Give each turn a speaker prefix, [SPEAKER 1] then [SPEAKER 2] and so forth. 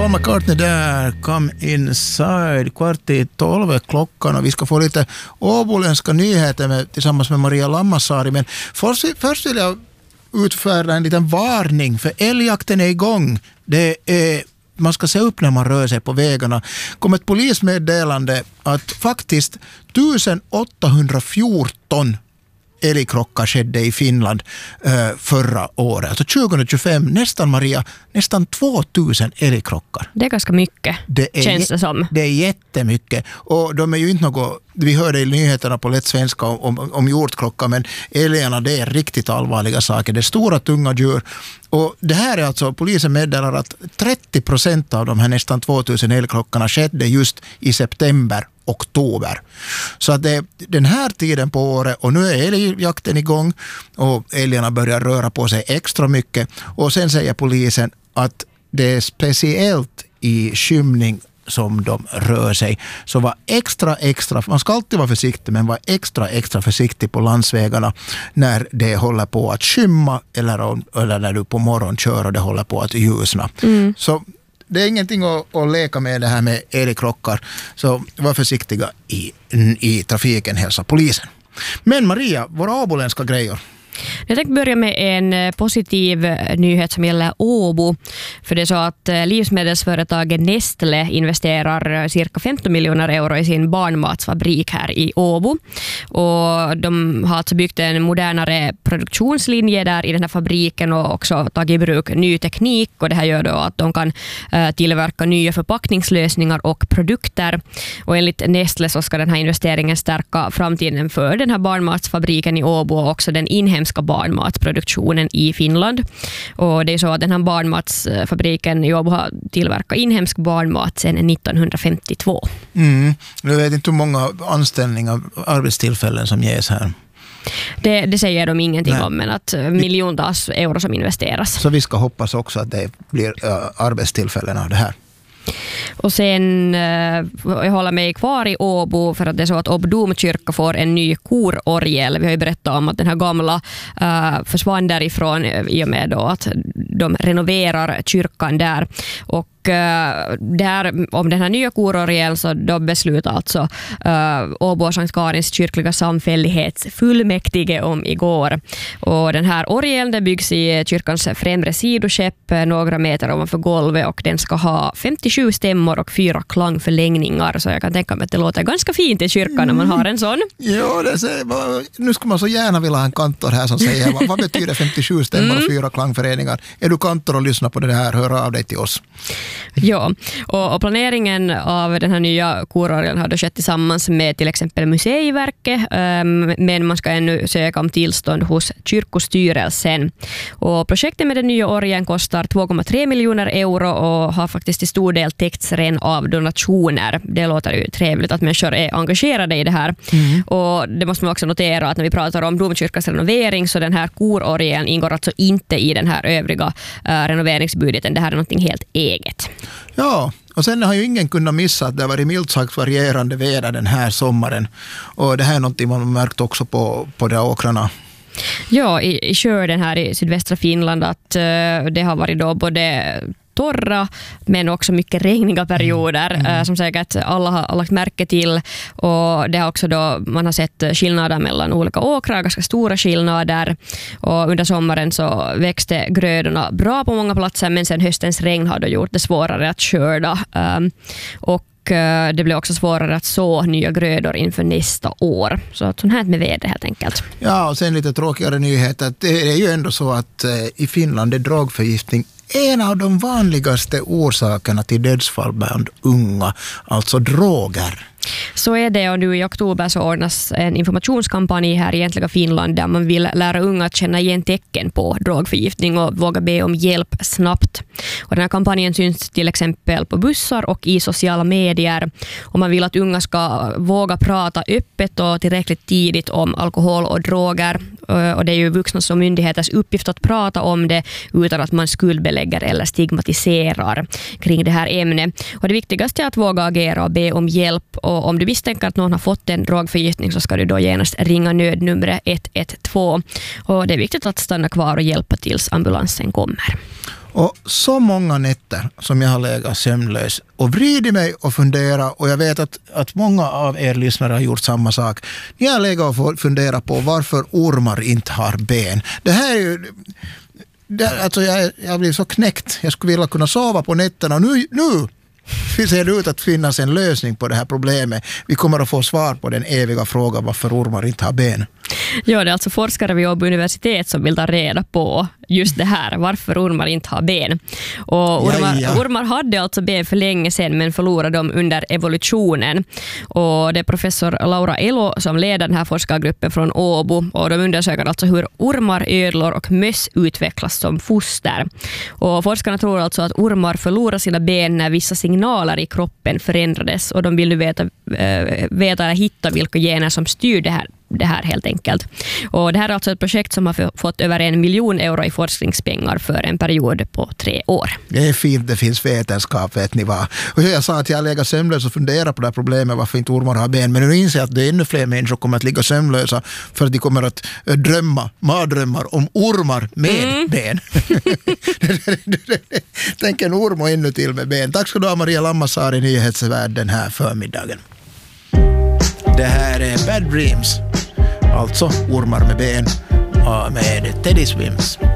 [SPEAKER 1] Paul McCartney där, Come Inside, 11:15 klockan, och vi ska få lite åboländska nyheter tillsammans med Maria Lammasari. Men först vill jag utfärda en liten varning, för älgjakten är igång. Man ska se upp när man rör sig på vägarna. Kom ett polismeddelande att faktiskt 1814 älgkrockar skedde i Finland förra året. Alltså 2025, nästan 2000 älgkrockar.
[SPEAKER 2] Det är ganska mycket, känns det som.
[SPEAKER 1] Det är jättemycket. Och de är ju inte något, vi hörde i nyheterna på lätt svenska om hjortkrockar, men älgarna, det är riktigt allvarliga saker. Det är stora, tunga djur. Och det här är alltså, polisen meddelar att 30% av de här nästan 2000 älgkrockarna skedde just i september, oktober. Så att det är den här tiden på året, och nu är älgjakten igång och älgarna börjar röra på sig extra mycket. Och sen säger polisen att det är speciellt i skymning som de rör sig. Så var extra, man ska alltid vara försiktig, men var extra försiktig på landsvägarna när det håller på att skymma eller när du på morgon kör och det håller på att ljusna. Så det är ingenting att leka med det här med älgkrockar. Så var försiktiga i trafiken, hälsa polisen. Men Maria, våra åboländska grejer.
[SPEAKER 2] Jag tänkte börja med en positiv nyhet som gäller Åbo. För det är så att livsmedelsföretaget Nestlé investerar cirka 15 miljoner euro i sin barnmatsfabrik här i Åbo. Och de har alltså byggt en modernare produktionslinje där i den här fabriken och också tagit i bruk ny teknik. Och det här gör då att de kan tillverka nya förpackningslösningar och produkter. Och enligt Nestlé så ska den här investeringen stärka framtiden för den här barnmatsfabriken i Åbo och också den inhemska barnmatsproduktionen i Finland. Och det är så att den här barnmatsfabriken i Åbo har tillverkat inhemsk barnmat sedan 1952.
[SPEAKER 1] Jag vet inte hur många anställningar, arbetstillfällen som ges här.
[SPEAKER 2] Det säger de ingenting om, men att miljontals euro som investeras. Så
[SPEAKER 1] vi ska hoppas också att det blir arbetstillfällen av det här.
[SPEAKER 2] Och sen jag håller mig kvar i Åbo för att det är så att Åbo domkyrka får en ny kororgel. Vi har ju berättat om att den här gamla försvann därifrån i och med då att de renoverar kyrkan där. Och där, om den här nya kororgeln, så då beslutar alltså Åbo och Sankt Karins kyrkliga samfällighets fullmäktige om igår. Och den här orgeln, den byggs i kyrkans främre sidoskepp några meter ovanför golvet, och den ska ha 57 stämmor och 4 klangförlängningar. Så jag kan tänka mig att det låter ganska fint i kyrkan när man har en sån.
[SPEAKER 1] Ja, nu ska man så gärna vilja ha en kantor här som säger vad betyder 57 stämmor och 4 klangföreningar. Är du kantor och lyssnar på det här, hör av dig till oss.
[SPEAKER 2] Ja, och planeringen av den här nya kororgeln har då skett tillsammans med till exempel Museiverket, men man ska ännu söka om tillstånd hos kyrkostyrelsen. Och projektet med den nya orgeln kostar 2,3 miljoner euro och har faktiskt till stor del täckts redan av donationer. Det låter ju trevligt att människor är engagerade i det här. Och det måste man också notera att när vi pratar om domkyrkans renovering, så den här kororgeln ingår alltså inte i den här övriga renoveringsbudgeten. Det här är någonting helt eget.
[SPEAKER 1] Ja, och sen har ju ingen kunnat missa att det har varit milt sagt varierande väder den här sommaren. Och det här är någonting man har märkt också på de åkrarna.
[SPEAKER 2] Ja, i Skörden här i sydvästra Finland, att det har varit då både torra men också mycket regniga perioder som säkert alla har lagt märke till, och det har också då man har sett skillnader mellan olika åkrar, ganska stora skillnader, och under sommaren så växte grödorna bra på många platser, men sen höstens regn har då gjort det svårare att skörda och det blir också svårare att så nya grödor inför nästa år. Så att sånt här med väder helt enkelt. Ja,
[SPEAKER 1] och sen lite tråkigare nyheter. Det är ju ändå så att i Finland är drogförgiftning en av de vanligaste orsakerna till dödsfall bland unga, alltså droger.
[SPEAKER 2] Så är det, och nu i oktober så ordnas en informationskampanj här i egentliga Finland där man vill lära unga att känna igen tecken på drogförgiftning och våga be om hjälp snabbt. Och den här kampanjen syns till exempel på bussar och i sociala medier, och man vill att unga ska våga prata öppet och tillräckligt tidigt om alkohol och droger, och det är ju vuxnas och myndigheters uppgift att prata om det utan att man skuldbelägger eller stigmatiserar kring det här ämnet. Och det viktigaste är att våga agera och be om hjälp, och om du misstänker att någon har fått en drogförgiftning så ska du då genast ringa nödnumret 112. Och det är viktigt att stanna kvar och hjälpa tills ambulansen kommer.
[SPEAKER 1] Och så många nätter som jag har legat sömnlös och vridit mig och funderat, och jag vet att många av er lyssnare har gjort samma sak. Ni har legat och funderat på varför ormar inte har ben. Det här är ju... Alltså jag blir så knäckt. Jag skulle vilja kunna sova på nätterna. Nu ser det ut att finnas en lösning på det här problemet. Vi kommer att få svar på den eviga frågan varför ormar inte har ben.
[SPEAKER 2] Ja, det är alltså forskare vid Åbo universitet som vill ta reda på just det här, varför ormar inte har ben. Och ormar hade alltså ben för länge sedan, men förlorade dem under evolutionen. Och det är professor Laura Elo som leder den här forskargruppen från Åbo, och de undersöker alltså hur ormar, ödlor och möss utvecklas som foster. Och forskarna tror alltså att ormar förlorar sina ben när vissa signaler i kroppen förändrades, och de vill nu veta hitta vilka gener som styr det här helt enkelt. Och det här är alltså ett projekt som har fått över 1 miljon euro i forskningspengar för en period på 3 år.
[SPEAKER 1] Det är fint, det finns vetenskap, vet ni vad. Och jag sa att jag lägger sömnlös och funderar på det här problemet varför inte ormar har ben, men nu inser jag att det är ännu fler människor kommer att ligga sömnlösa för att de kommer att drömma mardrömmar om ormar med ben. Tänk en orm och ännu till med ben. Tack ska du ha, Maria Lammasaar i Nyhetsvärlden den här förmiddagen. Det här är Bad Dreams, alltså ormar med ben med Teddy Swims.